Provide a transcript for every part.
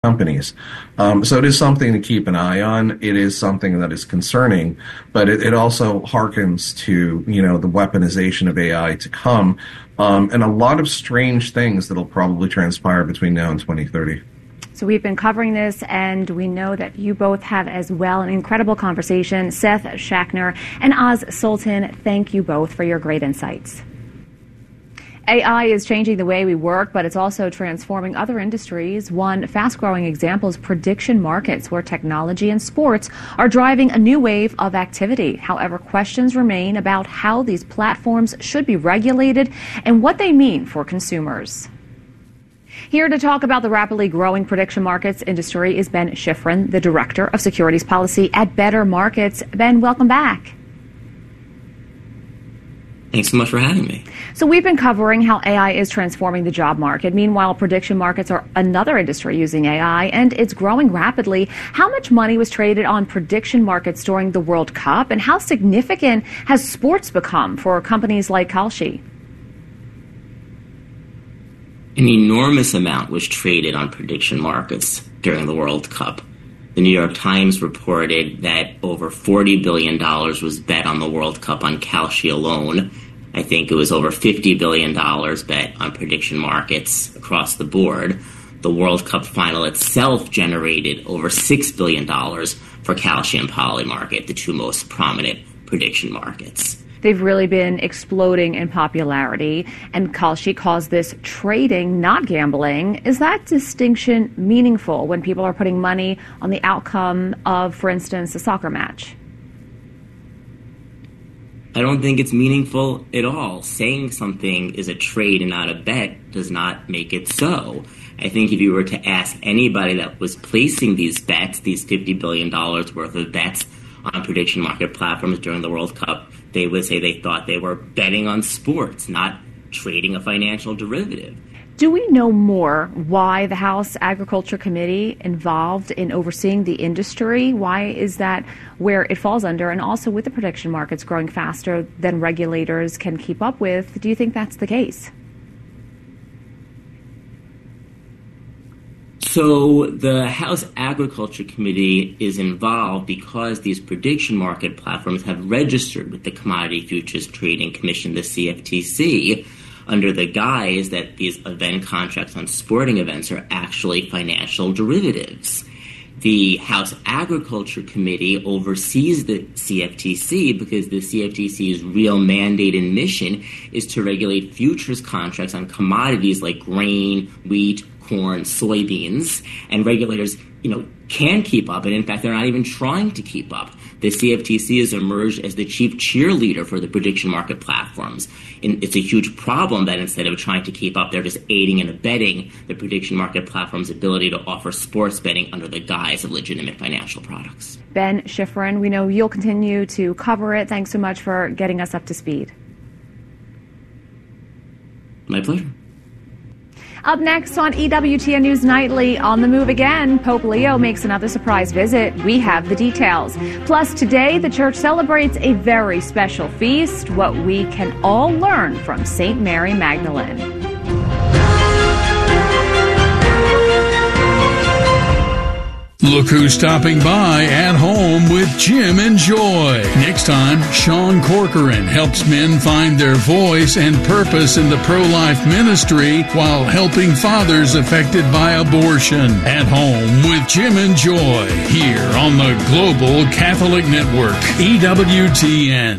companies. So it is something to keep an eye on. It is something that is concerning, but it also harkens to, the weaponization of AI to come, and a lot of strange things that'll probably transpire between now and 2030. So we've been covering this, and we know that you both have as well an incredible conversation. Seth Schachner and Oz Sultan, thank you both for your great insights. AI is changing the way we work, but it's also transforming other industries. One fast-growing example is prediction markets, where technology and sports are driving a new wave of activity. However, questions remain about how these platforms should be regulated and what they mean for consumers. Here to talk about the rapidly growing prediction markets industry is Ben Shifrin, the Director of Securities Policy at Better Markets. Ben, welcome back. Thanks so much for having me. So we've been covering how AI is transforming the job market. Meanwhile, prediction markets are another industry using AI, and it's growing rapidly. How much money was traded on prediction markets during the World Cup, and how significant has sports become for companies like Kalshi? An enormous amount was traded on prediction markets during the World Cup. The New York Times reported that over $40 billion was bet on the World Cup on Kalshi alone. I think it was over $50 billion bet on prediction markets across the board. The World Cup final itself generated over $6 billion for Kalshi and Polymarket, the two most prominent prediction markets. They've really been exploding in popularity, and Kalshi calls this trading, not gambling. Is that distinction meaningful when people are putting money on the outcome of, for instance, a soccer match? I don't think it's meaningful at all. Saying something is a trade and not a bet does not make it so. I think if you were to ask anybody that was placing these bets, these $50 billion worth of bets on prediction market platforms during the World Cup, they would say they thought they were betting on sports, not trading a financial derivative. Do we know more why the House Agriculture Committee involved in overseeing the industry? Why is that where it falls under? And also with the prediction markets growing faster than regulators can keep up with, do you think that's the case? So the House Agriculture Committee is involved because these prediction market platforms have registered with the Commodity Futures Trading Commission, the CFTC, under the guise that these event contracts on sporting events are actually financial derivatives. The House Agriculture Committee oversees the CFTC because the CFTC's real mandate and mission is to regulate futures contracts on commodities like grain, wheat, corn, soybeans, and regulators, can keep up, and in fact, they're not even trying to keep up. The CFTC has emerged as the chief cheerleader for the prediction market platforms. And it's a huge problem that instead of trying to keep up, they're just aiding and abetting the prediction market platform's ability to offer sports betting under the guise of legitimate financial products. Ben Shifrin, we know you'll continue to cover it. Thanks so much for getting us up to speed. My pleasure. Up next on EWTN News Nightly, on the move again, Pope Leo makes another surprise visit. We have the details. Plus, today, the church celebrates a very special feast, what we can all learn from St. Mary Magdalene. Look who's stopping by at home with Jim and Joy. Next time, Sean Corcoran helps men find their voice and purpose in the pro-life ministry while helping fathers affected by abortion. At home with Jim and Joy, here on the Global Catholic Network, EWTN.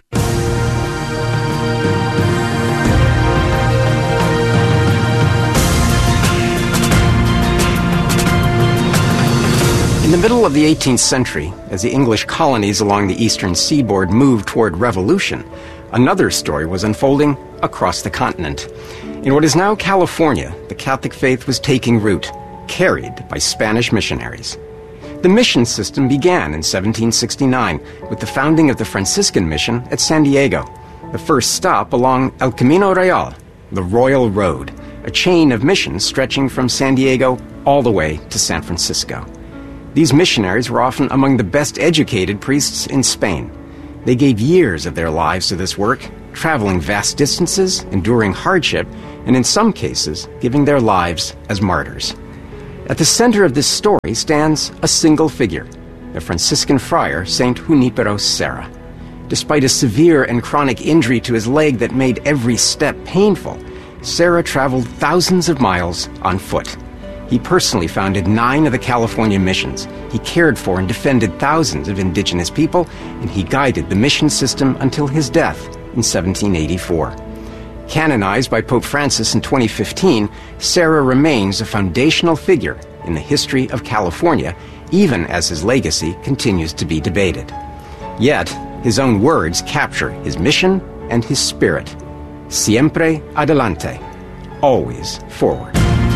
In the middle of the 18th century, as the English colonies along the eastern seaboard moved toward revolution, another story was unfolding across the continent. In what is now California, the Catholic faith was taking root, carried by Spanish missionaries. The mission system began in 1769 with the founding of the Franciscan Mission at San Diego, the first stop along El Camino Real, the Royal Road, a chain of missions stretching from San Diego all the way to San Francisco. These missionaries were often among the best educated priests in Spain. They gave years of their lives to this work, traveling vast distances, enduring hardship, and in some cases, giving their lives as martyrs. At the center of this story stands a single figure, the Franciscan friar Saint Junipero Serra. Despite a severe and chronic injury to his leg that made every step painful, Serra traveled thousands of miles on foot. He personally founded 9 of the California missions. He cared for and defended thousands of indigenous people, and he guided the mission system until his death in 1784. Canonized by Pope Francis in 2015, Serra remains a foundational figure in the history of California, even as his legacy continues to be debated. Yet, his own words capture his mission and his spirit. Siempre adelante, always forward.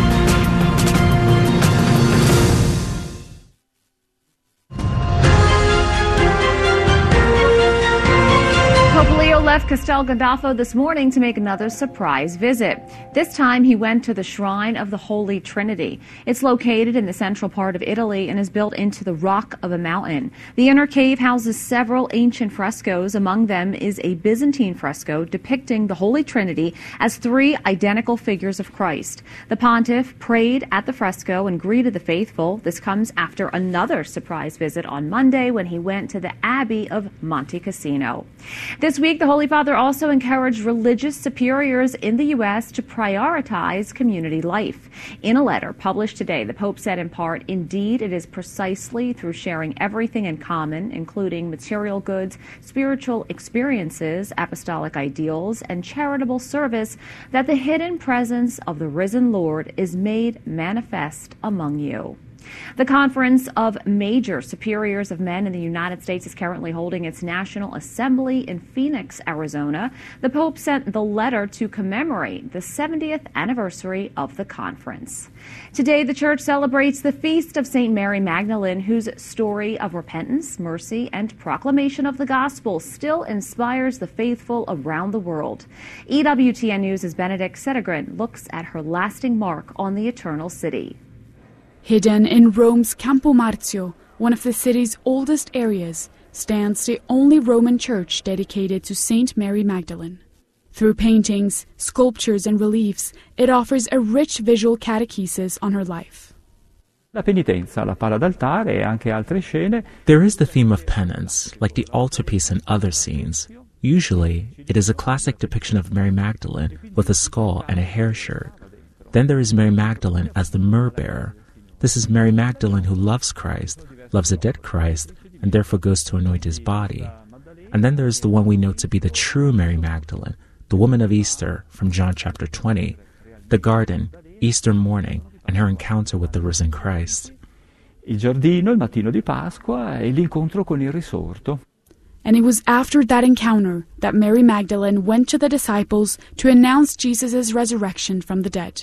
Left Castel Gandolfo this morning to make another surprise visit. This time he went to the Shrine of the Holy Trinity. It's located in the central part of Italy and is built into the rock of a mountain. The inner cave houses several ancient frescoes. Among them is a Byzantine fresco depicting the Holy Trinity as 3 identical figures of Christ. The pontiff prayed at the fresco and greeted the faithful. This comes after another surprise visit on Monday when he went to the Abbey of Monte Cassino. This week, the Holy Father also encouraged religious superiors in the U.S. to prioritize community life. In a letter published today, the Pope said in part, "Indeed, it is precisely through sharing everything in common, including material goods, spiritual experiences, apostolic ideals, and charitable service, that the hidden presence of the risen Lord is made manifest among you." The Conference of Major Superiors of Men in the United States is currently holding its National Assembly in Phoenix, Arizona. The Pope sent the letter to commemorate the 70th anniversary of the conference. Today, the Church celebrates the feast of St. Mary Magdalene, whose story of repentance, mercy, and proclamation of the gospel still inspires the faithful around the world. EWTN News' Benedict Settergren looks at her lasting mark on the Eternal City. Hidden in Rome's Campo Marzio, one of the city's oldest areas, stands the only Roman church dedicated to Saint Mary Magdalene. Through paintings, sculptures, and reliefs, it offers a rich visual catechesis on her life. La penitenza, la pala d'altare e anche altre scene. There is the theme of penance, like the altarpiece and other scenes. Usually, it is a classic depiction of Mary Magdalene with a skull and a hair shirt. Then there is Mary Magdalene as the myrrh bearer. This is Mary Magdalene who loves Christ, loves a dead Christ, and therefore goes to anoint his body. And then there is the one we know to be the true Mary Magdalene, the woman of Easter from John chapter 20, the garden, Easter morning, and her encounter with the risen Christ. Il giardino, il mattino di Pasqua e l'incontro con il risorto. And it was after that encounter that Mary Magdalene went to the disciples to announce Jesus' resurrection from the dead.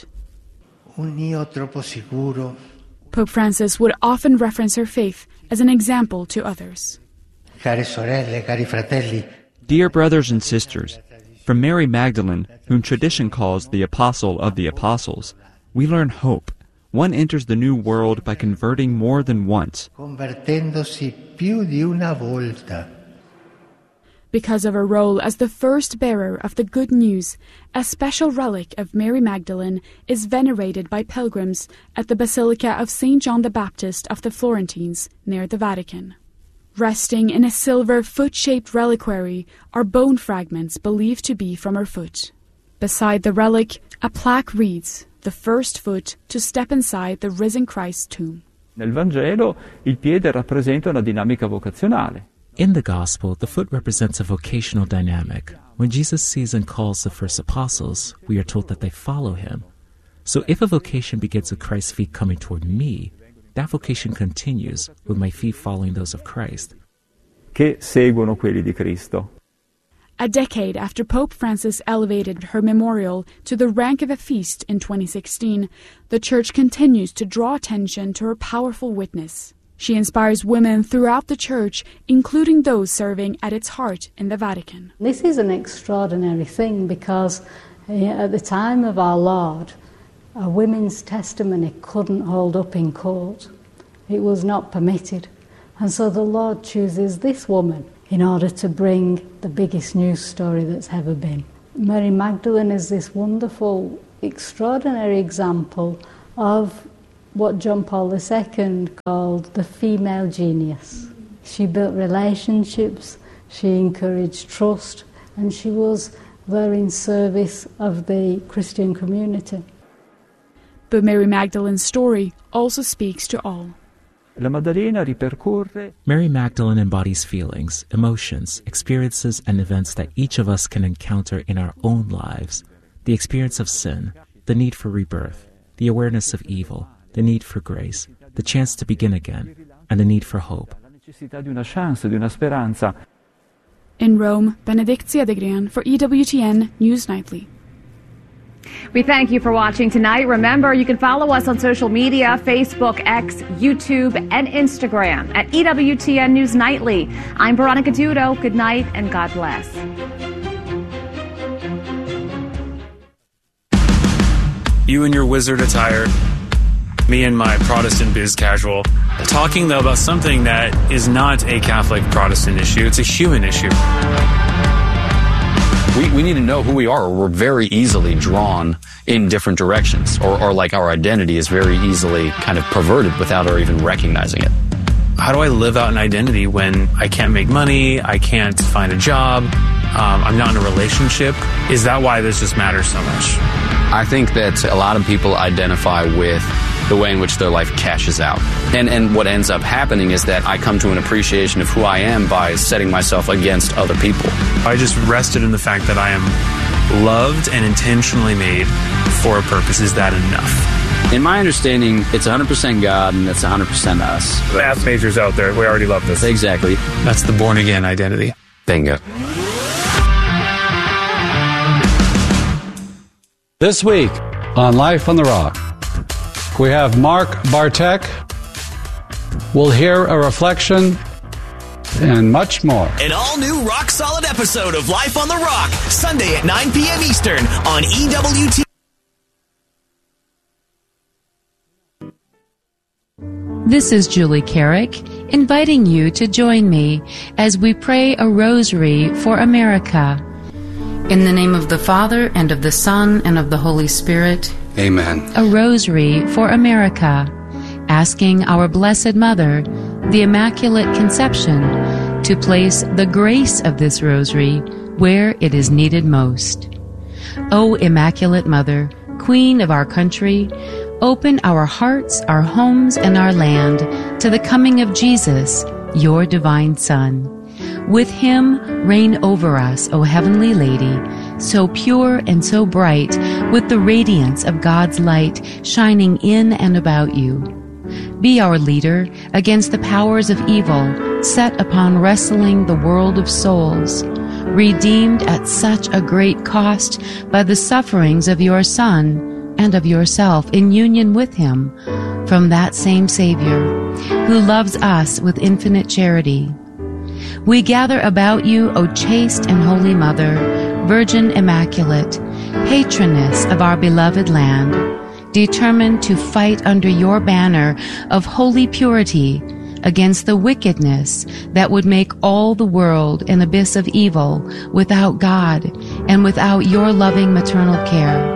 Un io troppo sicuro. Pope Francis would often reference her faith as an example to others. Care sorelle, cari fratelli. Dear brothers and sisters, from Mary Magdalene, whom tradition calls the Apostle of the Apostles, we learn hope. One enters the new world by converting more than once. Convertendosi più di una volta. Because of her role as the first bearer of the good news, a special relic of Mary Magdalene is venerated by pilgrims at the Basilica of St. John the Baptist of the Florentines, near the Vatican. Resting in a silver foot-shaped reliquary are bone fragments believed to be from her foot. Beside the relic, a plaque reads, "The first foot to step inside the risen Christ's tomb." Nel Vangelo il piede rappresenta una dinamica vocazionale. In the Gospel, the foot represents a vocational dynamic. When Jesus sees and calls the first apostles, we are told that they follow him. So if a vocation begins with Christ's feet coming toward me, that vocation continues with my feet following those of Christ. Che seguono quelli di Cristo. A decade after Pope Francis elevated her memorial to the rank of a feast in 2016, the Church continues to draw attention to her powerful witness. She inspires women throughout the Church, including those serving at its heart in the Vatican. This is an extraordinary thing because at the time of our Lord, a women's testimony couldn't hold up in court. It was not permitted. And so the Lord chooses this woman in order to bring the biggest news story that's ever been. Mary Magdalene is this wonderful, extraordinary example of what John Paul II called the female genius. She built relationships, she encouraged trust, and she was there in service of the Christian community. But Mary Magdalene's story also speaks to all. Mary Magdalene embodies feelings, emotions, experiences, and events that each of us can encounter in our own lives. The experience of sin, the need for rebirth, the awareness of evil, the need for grace, the chance to begin again, and the need for hope. In Rome, Benedict Cedergren for EWTN News Nightly. We thank you for watching tonight. Remember, you can follow us on social media, Facebook, X, YouTube, and Instagram at EWTN News Nightly. I'm Veronica Dudo. Good night and God bless. You in your wizard attire, me in my Protestant biz casual, talking though about something that is not a Catholic Protestant issue, it's a human issue. We need to know who we are, or we're very easily drawn in different directions, or like our identity is very easily kind of perverted without our even recognizing it. How do I live out an identity when I can't make money, I can't find a job, I'm not in a relationship? Is that why this just matters so much? I think that a lot of people identify with the way in which their life cashes out. And what ends up happening is that I come to an appreciation of who I am by setting myself against other people. I just rested in the fact that I am loved and intentionally made for a purpose. Is that enough? In my understanding, it's 100% God and it's 100% us. Math majors out there, we already love this. Exactly. That's the born-again identity. Bingo. This week on Life on the Rock, we have Mark Bartek. We'll hear a reflection and much more. An all-new rock-solid episode of Life on the Rock, Sunday at 9 p.m. Eastern on EWT. This is Julie Carrick, inviting you to join me as we pray a rosary for America. In the name of the Father, and of the Son, and of the Holy Spirit. Amen. A rosary for America, asking our Blessed Mother, the Immaculate Conception, to place the grace of this rosary where it is needed most. O Immaculate Mother, Queen of our country, open our hearts, our homes, and our land to the coming of Jesus, your divine Son. With him, reign over us, O Heavenly Lady, so pure and so bright, with the radiance of God's light shining in and about you. Be our leader against the powers of evil set upon wrestling the world of souls, redeemed at such a great cost by the sufferings of your Son and of yourself in union with him from that same Savior, who loves us with infinite charity. We gather about you, O chaste and holy Mother, Virgin Immaculate, patroness of our beloved land, determined to fight under your banner of holy purity against the wickedness that would make all the world an abyss of evil without God and without your loving maternal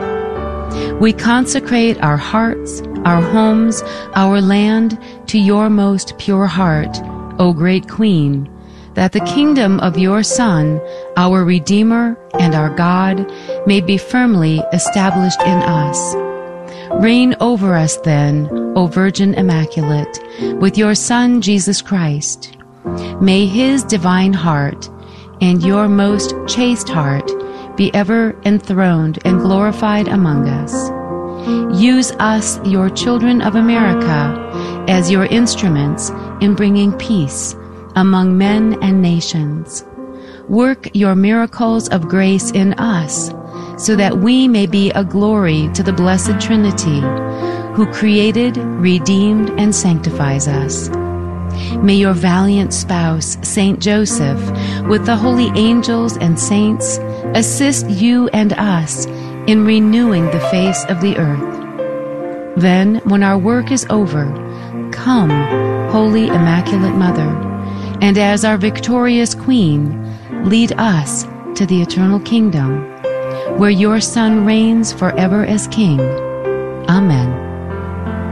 care. We consecrate our hearts, our homes, our land to your most pure heart, O great Queen, that the kingdom of your Son, our Redeemer and our God, may be firmly established in us. Reign over us then, O Virgin Immaculate, with your Son Jesus Christ. May his divine heart and your most chaste heart be ever enthroned and glorified among us. Use us, your children of America, as your instruments in bringing peace among men and nations. Work your miracles of grace in us, so that we may be a glory to the Blessed Trinity, who created, redeemed, and sanctifies us. May your valiant spouse, Saint Joseph, with the holy angels and saints, assist you and us in renewing the face of the earth. Then, when our work is over, come, Holy Immaculate Mother, and as our victorious Queen, lead us to the eternal kingdom, where your Son reigns forever as King. Amen.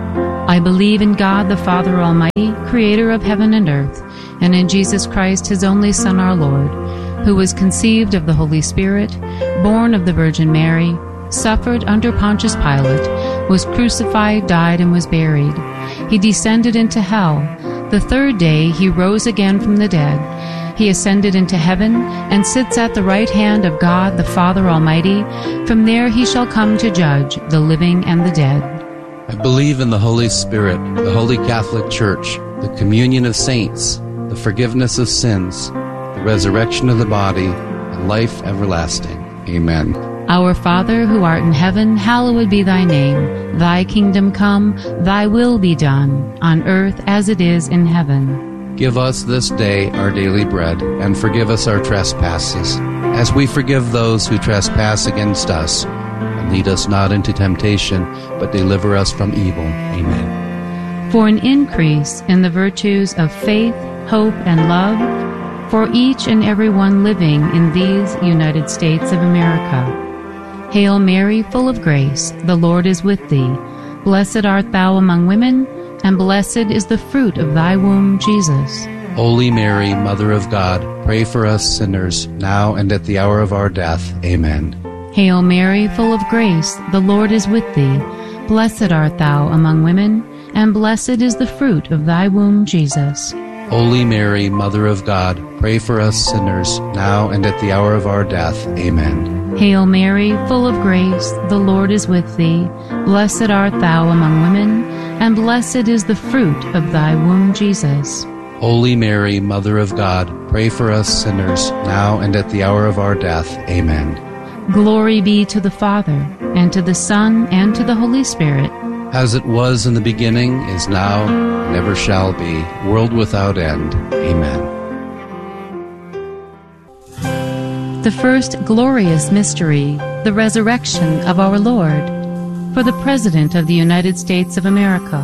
I believe in God the Father Almighty, creator of heaven and earth, and in Jesus Christ, his only Son, our Lord, who was conceived of the Holy Spirit, born of the Virgin Mary, suffered under Pontius Pilate, was crucified, died, and was buried. He descended into hell. The third day he rose again from the dead. He ascended into heaven and sits at the right hand of God the Father Almighty. From there he shall come to judge the living and the dead. I believe in the Holy Spirit, the Holy Catholic Church, the communion of saints, the forgiveness of sins, the resurrection of the body, and life everlasting. Amen. Our Father, who art in heaven, hallowed be thy name. Thy kingdom come, thy will be done, on earth as it is in heaven. Give us this day our daily bread, and forgive us our trespasses, as we forgive those who trespass against us. And lead us not into temptation, but deliver us from evil. Amen. For an increase in the virtues of faith, hope, and love, for each and every one living in these United States of America. Hail Mary, full of grace, the Lord is with thee. Blessed art thou among women, and blessed is the fruit of thy womb, Jesus. Holy Mary, Mother of God, pray for us sinners, now and at the hour of our death. Amen. Hail Mary, full of grace, the Lord is with thee. Blessed art thou among women, and blessed is the fruit of thy womb, Jesus. Holy Mary, Mother of God, pray for us sinners, now and at the hour of our death. Amen. Hail Mary, full of grace, the Lord is with thee. Blessed art thou among women, and blessed is the fruit of thy womb, Jesus. Holy Mary, Mother of God, pray for us sinners, now and at the hour of our death. Amen. Glory be to the Father, and to the Son, and to the Holy Spirit. As it was in the beginning, is now, and ever shall be, world without end. Amen. The first glorious mystery, the resurrection of our Lord. For the President of the United States of America,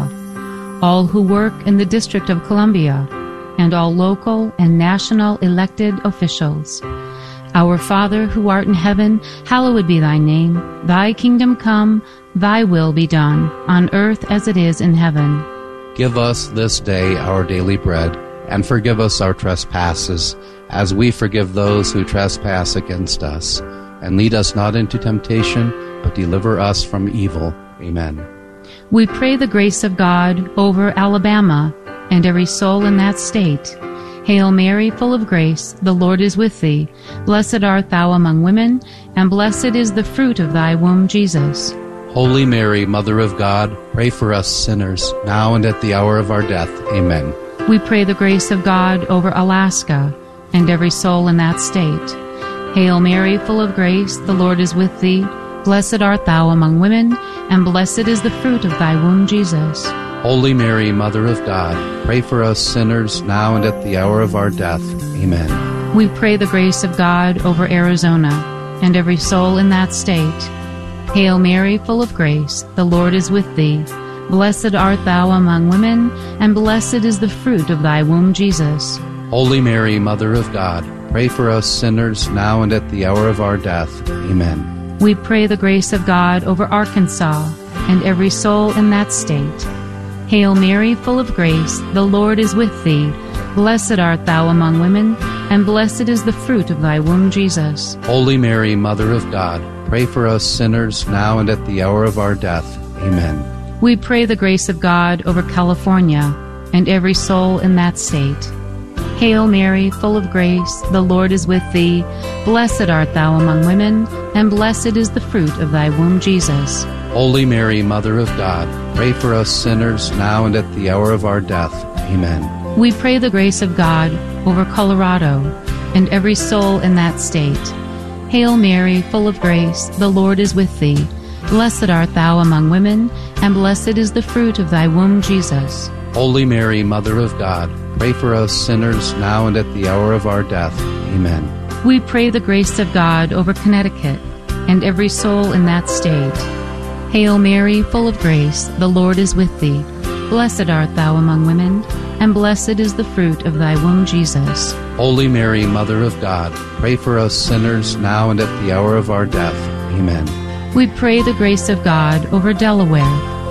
all who work in the District of Columbia, and all local and national elected officials. Our Father, who art in heaven, hallowed be thy name. Thy kingdom come, thy will be done, on earth as it is in heaven. Give us this day our daily bread, and forgive us our trespasses, as we forgive those who trespass against us. And lead us not into temptation, but deliver us from evil. Amen. We pray the grace of God over Alabama and every soul in that state. Hail Mary, full of grace, the Lord is with thee. Blessed art thou among women, and blessed is the fruit of thy womb, Jesus. Holy Mary, Mother of God, pray for us sinners, now and at the hour of our death. Amen. We pray the grace of God over Alaska and every soul in that state. Hail Mary, full of grace, the Lord is with thee. Blessed art thou among women, and blessed is the fruit of thy womb, Jesus. Holy Mary, Mother of God, pray for us sinners, now and at the hour of our death. Amen. We pray the grace of God over Arizona and every soul in that state. Hail Mary, full of grace, the Lord is with thee. Blessed art thou among women, and blessed is the fruit of thy womb, Jesus. Holy Mary, Mother of God, pray for us sinners, now and at the hour of our death. Amen. We pray the grace of God over Arkansas and every soul in that state. Hail Mary, full of grace, the Lord is with thee. Blessed art thou among women, and blessed is the fruit of thy womb, Jesus. Holy Mary, Mother of God, pray for us sinners, now and at the hour of our death. Amen. We pray the grace of God over California and every soul in that state. Hail Mary, full of grace, the Lord is with thee. Blessed art thou among women, and blessed is the fruit of thy womb, Jesus. Holy Mary, Mother of God, pray for us sinners, now and at the hour of our death. Amen. We pray the grace of God over Colorado and every soul in that state. Hail Mary, full of grace, the Lord is with thee. Blessed art thou among women, and blessed is the fruit of thy womb, Jesus. Holy Mary, Mother of God, pray for us sinners, now and at the hour of our death. Amen. We pray the grace of God over Connecticut and every soul in that state. Hail Mary, full of grace, the Lord is with thee. Blessed art thou among women, and blessed is the fruit of thy womb, Jesus. Holy Mary, Mother of God, pray for us sinners, now and at the hour of our death. Amen. We pray the grace of God over Delaware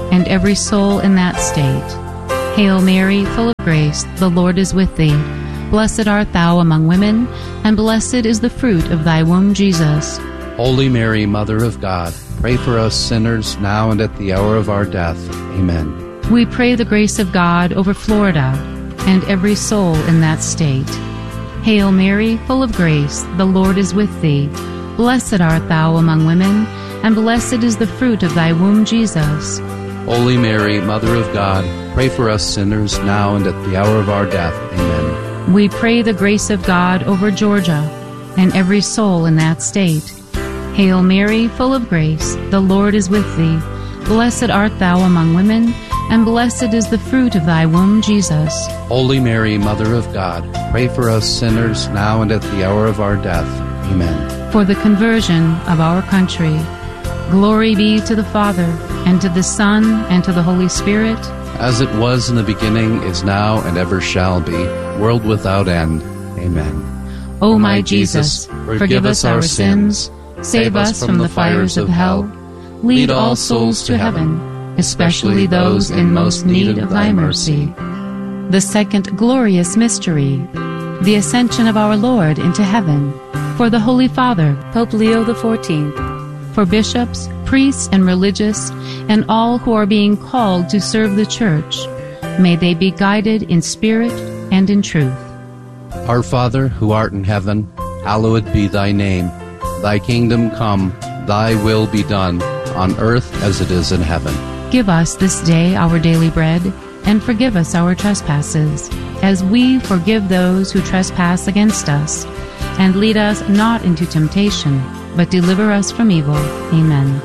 and every soul in that state. Hail Mary, full of grace, the Lord is with thee. Blessed art thou among women, and blessed is the fruit of thy womb, Jesus. Holy Mary, Mother of God, pray for us sinners, now and at the hour of our death. Amen. We pray the grace of God over Florida, and every soul in that state. Hail Mary, full of grace, the Lord is with thee. Blessed art thou among women, and blessed is the fruit of thy womb, Jesus. Holy Mary, Mother of God, pray for us sinners, now and at the hour of our death. Amen. We pray the grace of God over Georgia, and every soul in that state. Hail Mary, full of grace, the Lord is with thee. Blessed art thou among women, and blessed is the fruit of thy womb, Jesus. Holy Mary, Mother of God, pray for us sinners, now and at the hour of our death. Amen. For the conversion of our country. Glory be to the Father, and to the Son, and to the Holy Spirit. As it was in the beginning, is now, and ever shall be, world without end. Amen. O my Jesus, forgive us our sins, save us from the fires of hell, lead all souls to heaven, especially those in most need of thy mercy. The second glorious mystery, the ascension of our Lord into heaven. For the Holy Father, Pope Leo XIV, for bishops, priests, and religious, and all who are being called to serve the Church, may they be guided in spirit and in truth. Our Father, who art in heaven, hallowed be thy name. Thy kingdom come, thy will be done, on earth as it is in heaven. Give us this day our daily bread, and forgive us our trespasses, as we forgive those who trespass against us. And lead us not into temptation, but deliver us from evil. Amen.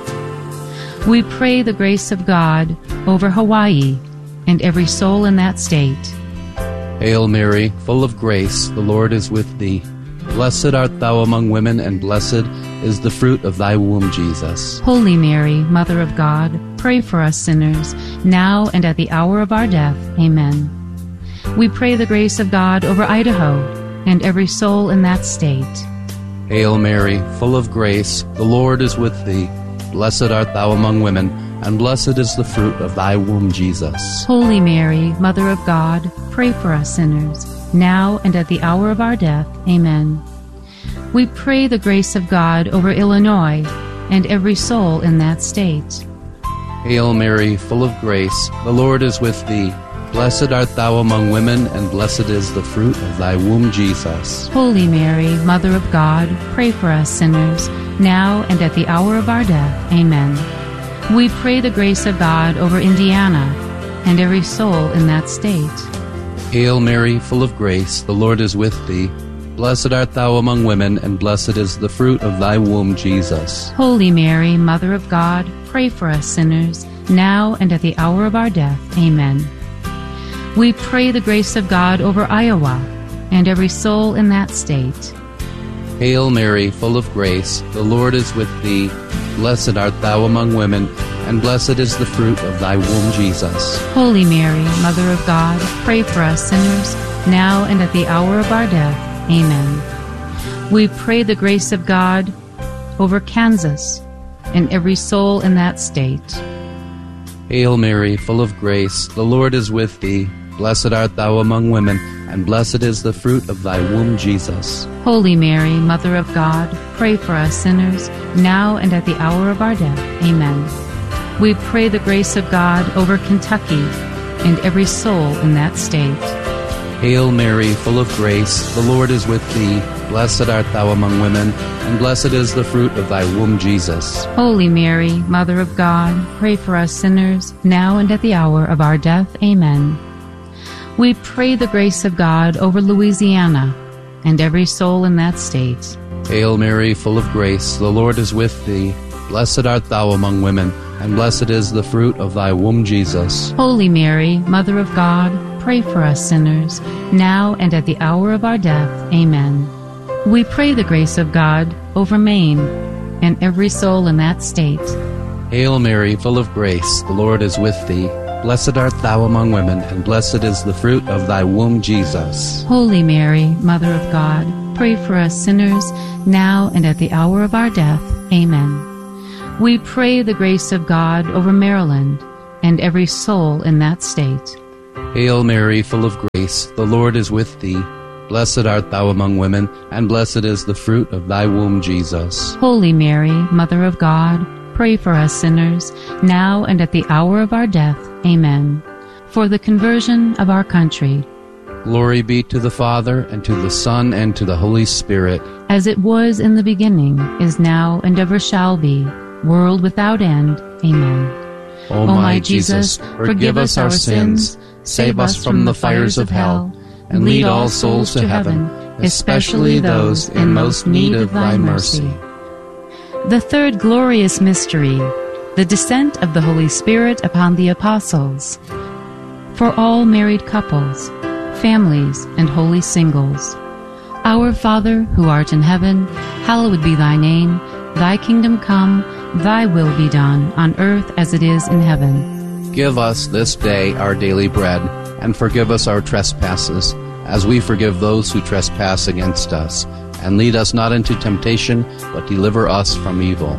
We pray the grace of God over Hawaii and every soul in that state. Hail Mary, full of grace, the Lord is with thee. Blessed art thou among women, and blessed is the fruit of thy womb, Jesus. Holy Mary, Mother of God, pray for us sinners, now and at the hour of our death. Amen. We pray the grace of God over Idaho and every soul in that state. Hail Mary, full of grace, the Lord is with thee. Blessed art thou among women, and blessed is the fruit of thy womb, Jesus. Holy Mary, Mother of God, pray for us sinners, now and at the hour of our death. Amen. We pray the grace of God over Illinois and every soul in that state. Hail Mary, full of grace, the Lord is with thee. Blessed art thou among women, and blessed is the fruit of thy womb, Jesus. Holy Mary, Mother of God, pray for us sinners, now and at the hour of our death. Amen. We pray the grace of God over Indiana and every soul in that state. Hail Mary, full of grace, the Lord is with thee. Blessed art thou among women, and blessed is the fruit of thy womb, Jesus. Holy Mary, Mother of God, pray for us sinners, now and at the hour of our death. Amen. We pray the grace of God over Iowa and every soul in that state. Hail Mary, full of grace, the Lord is with thee. Blessed art thou among women, and blessed is the fruit of thy womb, Jesus. Holy Mary, Mother of God, pray for us sinners, now and at the hour of our death. Amen. We pray the grace of God over Kansas and every soul in that state. Hail Mary, full of grace, the Lord is with thee. Blessed art thou among women, and blessed is the fruit of thy womb, Jesus. Holy Mary, Mother of God, pray for us sinners, now and at the hour of our death. Amen. We pray the grace of God over Kentucky and every soul in that state. Hail Mary, full of grace, the Lord is with thee. Blessed art thou among women, and blessed is the fruit of thy womb, Jesus. Holy Mary, Mother of God, pray for us sinners, now and at the hour of our death. Amen. We pray the grace of God over Louisiana and every soul in that state. Hail Mary, full of grace, the Lord is with thee. Blessed art thou among women, and blessed is the fruit of thy womb, Jesus. Holy Mary, Mother of God, pray for us sinners, now and at the hour of our death. Amen. We pray the grace of God over Maine and every soul in that state. Hail Mary, full of grace, the Lord is with thee. Blessed art thou among women, and blessed is the fruit of thy womb, Jesus. Holy Mary, Mother of God, pray for us sinners, now and at the hour of our death. Amen. We pray the grace of God over Maryland and every soul in that state. Hail Mary, full of grace, the Lord is with thee. Blessed art thou among women, and blessed is the fruit of thy womb, Jesus. Holy Mary, Mother of God, pray for us sinners, now and at the hour of our death. Amen. For the conversion of our country. Glory be to the Father, and to the Son, and to the Holy Spirit. As it was in the beginning, is now, and ever shall be, world without end. Amen. O my Jesus, forgive us our sins, save us from the fires of hell, and lead all souls to heaven, especially those in most need of thy mercy. The third glorious mystery, the descent of the Holy Spirit upon the apostles. For all married couples, families, and holy singles. Our Father, who art in heaven, hallowed be thy name. Thy kingdom come, thy will be done, on earth as it is in heaven. Give us this day our daily bread, and forgive us our trespasses, as we forgive those who trespass against us. And lead us not into temptation, but deliver us from evil.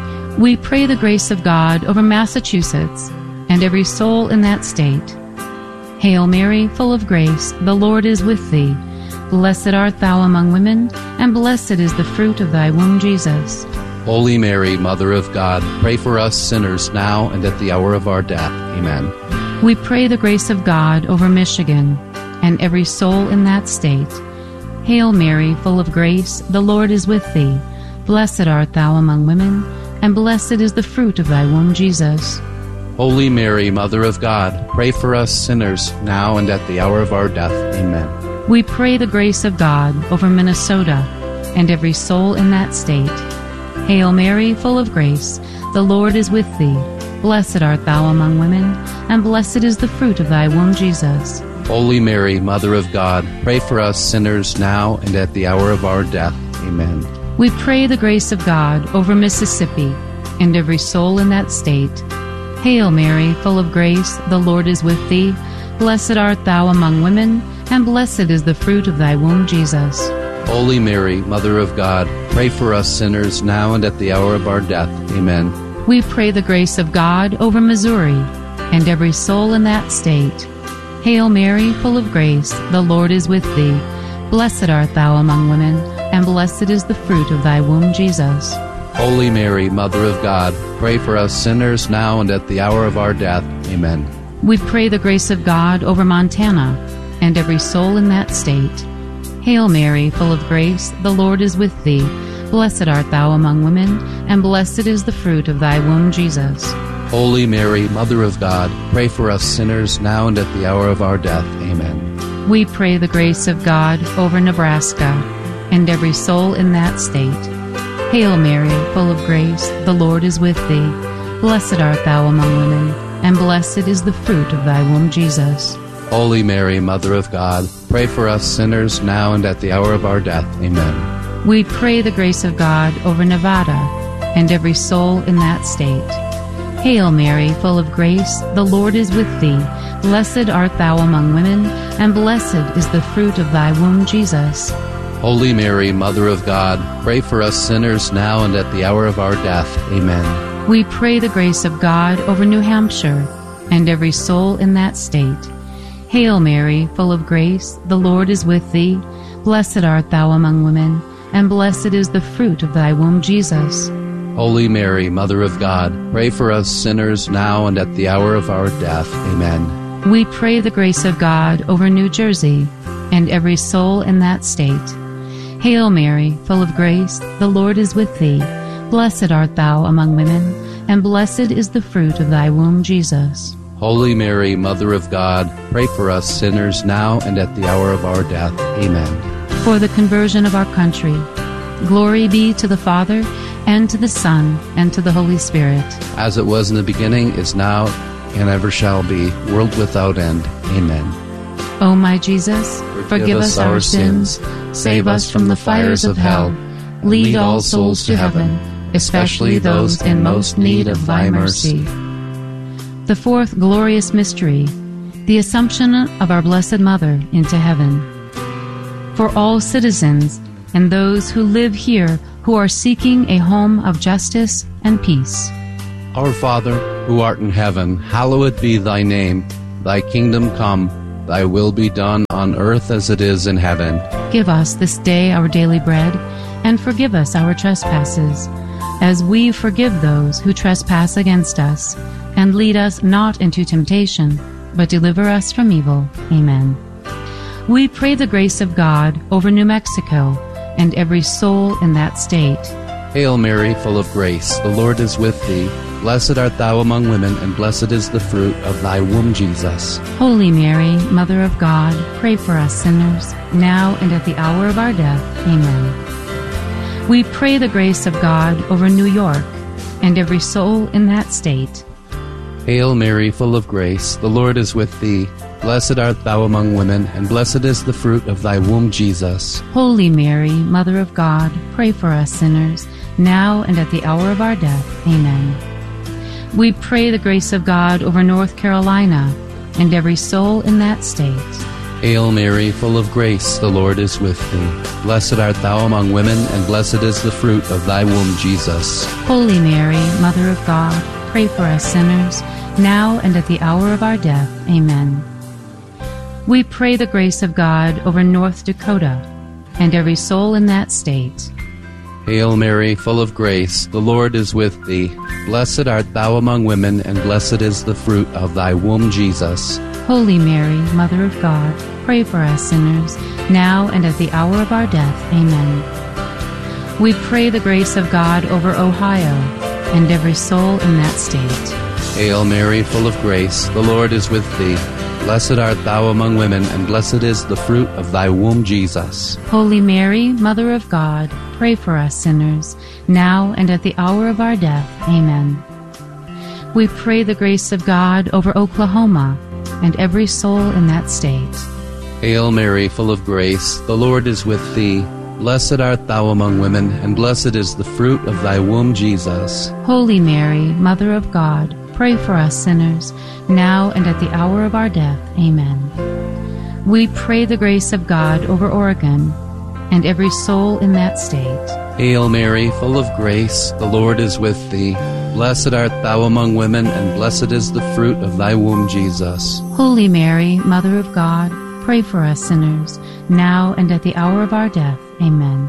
We pray the grace of God over Massachusetts and every soul in that state. Hail Mary, full of grace, the Lord is with thee. Blessed art thou among women, and blessed is the fruit of thy womb, Jesus. Holy Mary, Mother of God, pray for us sinners now and at the hour of our death. Amen. We pray the grace of God over Michigan and every soul in that state. Hail Mary, full of grace, the Lord is with thee. Blessed art thou among women, and blessed is the fruit of thy womb, Jesus. Holy Mary, Mother of God, pray for us sinners now and at the hour of our death. Amen. We pray the grace of God over Minnesota and every soul in that state. Hail Mary, full of grace, the Lord is with thee. Blessed art thou among women, and blessed is the fruit of thy womb, Jesus. Holy Mary, Mother of God, pray for us sinners now and at the hour of our death. Amen. We pray the grace of God over Mississippi and every soul in that state. Hail Mary, full of grace, the Lord is with thee. Blessed art thou among women, and blessed is the fruit of thy womb, Jesus. Holy Mary, Mother of God, pray for us sinners now and at the hour of our death. Amen. We pray the grace of God over Missouri and every soul in that state. Hail Mary, full of grace, the Lord is with thee. Blessed art thou among women, and blessed is the fruit of thy womb, Jesus. Holy Mary, Mother of God, pray for us sinners now and at the hour of our death. Amen. We pray the grace of God over Montana and every soul in that state. Hail Mary, full of grace, the Lord is with thee. Blessed art thou among women, and blessed is the fruit of thy womb, Jesus. Holy Mary, Mother of God, pray for us sinners now and at the hour of our death. Amen. We pray the grace of God over Nebraska and every soul in that state. Hail Mary, full of grace, the Lord is with thee. Blessed art thou among women, and blessed is the fruit of thy womb, Jesus. Holy Mary, Mother of God, pray for us sinners now and at the hour of our death. Amen. We pray the grace of God over Nevada and every soul in that state. Hail Mary, full of grace, the Lord is with thee. Blessed art thou among women, and blessed is the fruit of thy womb, Jesus. Holy Mary, Mother of God, pray for us sinners now and at the hour of our death. Amen. We pray the grace of God over New Hampshire and every soul in that state. Hail Mary, full of grace, the Lord is with thee. Blessed art thou among women, and blessed is the fruit of thy womb, Jesus. Holy Mary, Mother of God, pray for us sinners now and at the hour of our death. Amen. We pray the grace of God over New Jersey and every soul in that state. Hail Mary, full of grace, the Lord is with thee. Blessed art thou among women, and blessed is the fruit of thy womb, Jesus. Holy Mary, Mother of God, pray for us sinners now and at the hour of our death. Amen. For the conversion of our country. Glory be to the Father, and to the Son, and to the Holy Spirit. As it was in the beginning, is now, and ever shall be, world without end. Amen. O my Jesus, forgive us our sins, save us from the fires of hell, lead all souls to heaven, especially those in most need of thy mercy. The fourth glorious mystery, the Assumption of our Blessed Mother into heaven. For all citizens and those who live here who are seeking a home of justice and peace. Our Father, who art in heaven, hallowed be thy name. Thy kingdom come, thy will be done on earth as it is in heaven. Give us this day our daily bread, and forgive us our trespasses, as we forgive those who trespass against us. And lead us not into temptation, but deliver us from evil. Amen. We pray the grace of God over New Mexico and every soul in that state. Hail Mary, full of grace, the Lord is with thee. Blessed art thou among women, and blessed is the fruit of thy womb, Jesus. Holy Mary, Mother of God, pray for us sinners, now and at the hour of our death. Amen. We pray the grace of God over New York and every soul in that state. Hail Mary, full of grace, the Lord is with thee. Blessed art thou among women, and blessed is the fruit of thy womb, Jesus. Holy Mary, Mother of God, pray for us sinners, now and at the hour of our death. Amen. We pray the grace of God over North Carolina and every soul in that state. Hail Mary, full of grace, the Lord is with thee. Blessed art thou among women, and blessed is the fruit of thy womb, Jesus. Holy Mary, Mother of God, pray for us sinners, now and at the hour of our death. Amen. We pray the grace of God over North Dakota and every soul in that state. Hail Mary, full of grace, the Lord is with thee. Blessed art thou among women, and blessed is the fruit of thy womb, Jesus. Holy Mary, Mother of God, pray for us sinners, now and at the hour of our death. Amen. We pray the grace of God over Ohio and every soul in that state. Hail Mary, full of grace, the Lord is with thee. Blessed art thou among women, and blessed is the fruit of thy womb, Jesus. Holy Mary, Mother of God, pray for us sinners, now and at the hour of our death. Amen. We pray the grace of God over Oklahoma and every soul in that state. Hail Mary, full of grace, the Lord is with thee. Blessed art thou among women, and blessed is the fruit of thy womb, Jesus. Holy Mary, Mother of God, pray for us sinners, now and at the hour of our death. Amen. We pray the grace of God over Oregon and every soul in that state. Hail Mary, full of grace, the Lord is with thee. Blessed art thou among women, and blessed is the fruit of thy womb, Jesus. Holy Mary, Mother of God, pray for us sinners, now and at the hour of our death. Amen.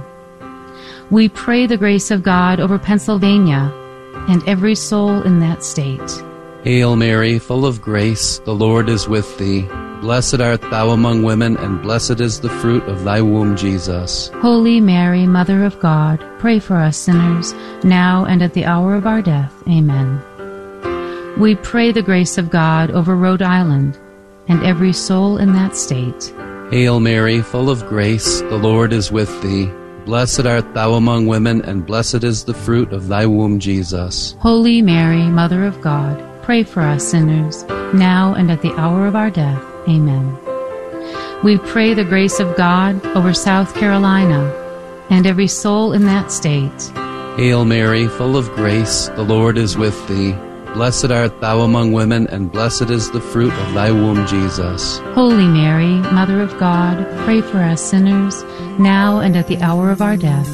We pray the grace of God over Pennsylvania and every soul in that state. Hail Mary, full of grace, the Lord is with thee. Blessed art thou among women, and blessed is the fruit of thy womb, Jesus. Holy Mary, Mother of God, pray for us sinners, now and at the hour of our death. Amen. We pray the grace of God over Rhode Island and every soul in that state. Hail Mary, full of grace, the Lord is with thee. Blessed art thou among women, and blessed is the fruit of thy womb, Jesus. Holy Mary, Mother of God, pray for us sinners, now and at the hour of our death. Amen. We pray the grace of God over South Carolina and every soul in that state. Hail Mary, full of grace, the Lord is with thee. Blessed art thou among women, and blessed is the fruit of thy womb, Jesus. Holy Mary, Mother of God, pray for us sinners, now and at the hour of our death.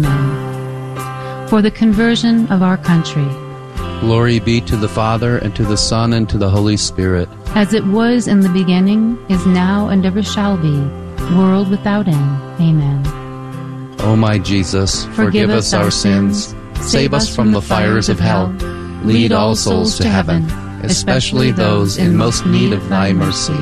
Amen. For the conversion of our country. Glory be to the Father, and to the Son, and to the Holy Spirit. As it was in the beginning, is now, and ever shall be, world without end. Amen. O my Jesus, forgive us our sins, save us from the fires of hell, lead all souls to heaven, especially those in most need of thy mercy.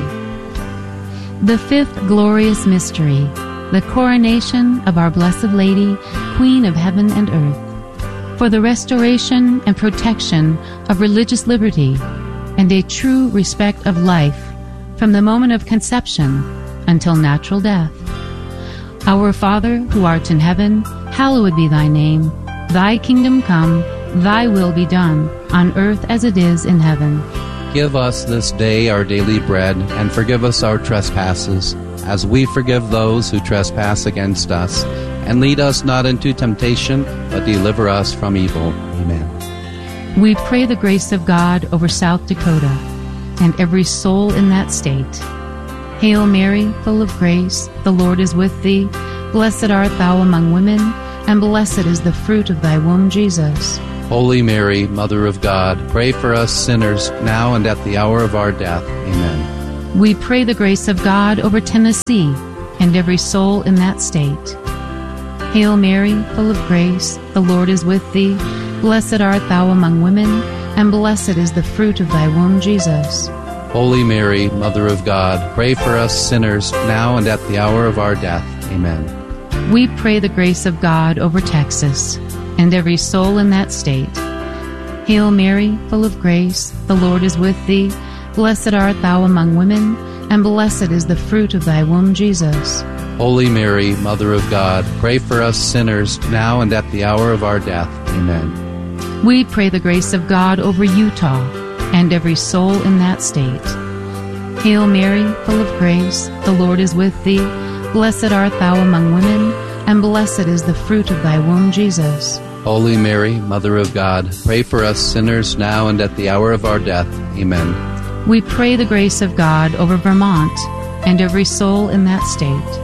The fifth glorious mystery, the coronation of our Blessed Lady, Queen of heaven and earth, for the restoration and protection of religious liberty and a true respect of life from the moment of conception until natural death. Our Father, who art in heaven, hallowed be thy name. Thy kingdom come, thy will be done, on earth as it is in heaven. Give us this day our daily bread, and forgive us our trespasses, as we forgive those who trespass against us. And lead us not into temptation, but deliver us from evil. Amen. We pray the grace of God over South Dakota and every soul in that state. Hail Mary, full of grace, the Lord is with thee. Blessed art thou among women, and blessed is the fruit of thy womb, Jesus. Holy Mary, Mother of God, pray for us sinners, now and at the hour of our death. Amen. We pray the grace of God over Tennessee and every soul in that state. Hail Mary, full of grace, the Lord is with thee. Blessed art thou among women, and blessed is the fruit of thy womb, Jesus. Holy Mary, Mother of God, pray for us sinners, now and at the hour of our death. Amen. We pray the grace of God over Texas and every soul in that state. Hail Mary, full of grace, the Lord is with thee. Blessed art thou among women, and blessed is the fruit of thy womb, Jesus. Holy Mary, Mother of God, pray for us sinners, now and at the hour of our death. Amen. We pray the grace of God over Utah and every soul in that state. Hail Mary, full of grace, the Lord is with thee. Blessed art thou among women, and blessed is the fruit of thy womb, Jesus. Holy Mary, Mother of God, pray for us sinners, now and at the hour of our death. Amen. We pray the grace of God over Vermont and every soul in that state.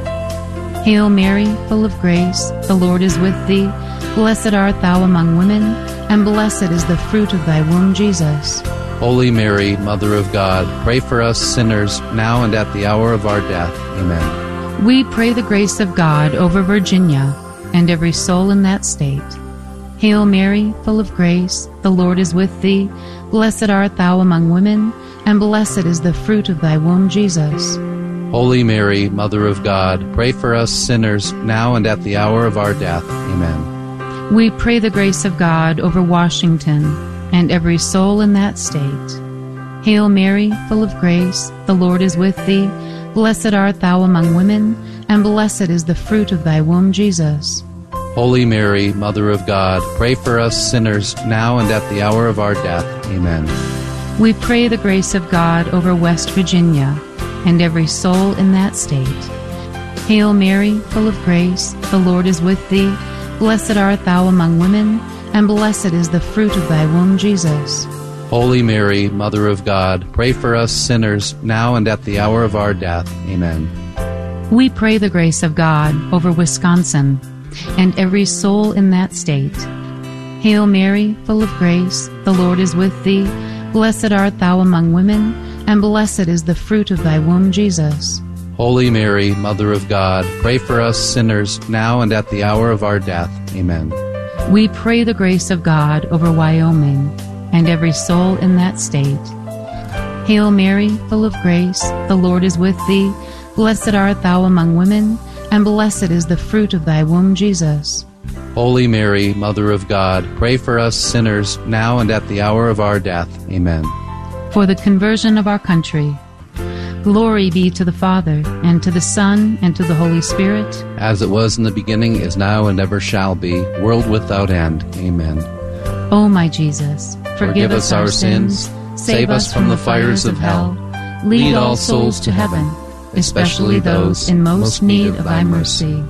Hail Mary, full of grace, the Lord is with thee. Blessed art thou among women, and blessed is the fruit of thy womb, Jesus. Holy Mary, Mother of God, pray for us sinners, now and at the hour of our death. Amen. We pray the grace of God over Virginia and every soul in that state. Hail Mary, full of grace, the Lord is with thee. Blessed art thou among women, and blessed is the fruit of thy womb, Jesus. Holy Mary, Mother of God, pray for us sinners, now and at the hour of our death. Amen. We pray the grace of God over Washington and every soul in that state. Hail Mary, full of grace, the Lord is with thee. Blessed art thou among women, and blessed is the fruit of thy womb, Jesus. Holy Mary, Mother of God, pray for us sinners, now and at the hour of our death. Amen. We pray the grace of God over West Virginia and every soul in that state. Hail Mary, full of grace, the Lord is with thee. Blessed art thou among women, and blessed is the fruit of thy womb, Jesus. Holy Mary, Mother of God, pray for us sinners, now and at the hour of our death. Amen. We pray the grace of God over Wisconsin and every soul in that state. Hail Mary, full of grace, the Lord is with thee. Blessed art thou among women, and blessed is the fruit of thy womb, Jesus. Holy Mary, Mother of God, pray for us sinners, now and at the hour of our death. Amen. We pray the grace of God over Wyoming and every soul in that state. Hail Mary, full of grace, the Lord is with thee. Blessed art thou among women, and blessed is the fruit of thy womb, Jesus. Holy Mary, Mother of God, pray for us sinners, now and at the hour of our death. Amen. For the conversion of our country. Glory be to the Father, and to the Son, and to the Holy Spirit. As it was in the beginning, is now, and ever shall be, world without end. Amen. O my Jesus, forgive us our sins, save us from the fires of hell, lead all souls to heaven, especially those in most need of thy mercy.